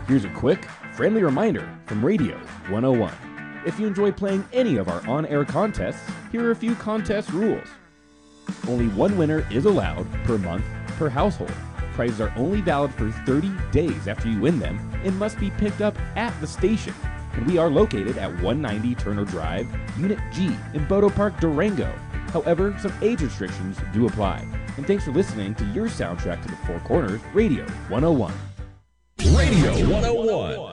Here's a quick, friendly reminder from Radio 101. If you enjoy playing any of our on-air contests, here are a few contest rules. Only one winner is allowed per month per household. Prizes are only valid for 30 days after you win them and must be picked up at the station. And we are located at 190 Turner Drive, Unit G in Bodo Park, Durango. However, some age restrictions do apply. And thanks for listening to your soundtrack to the Four Corners, Radio 101. Radio 101.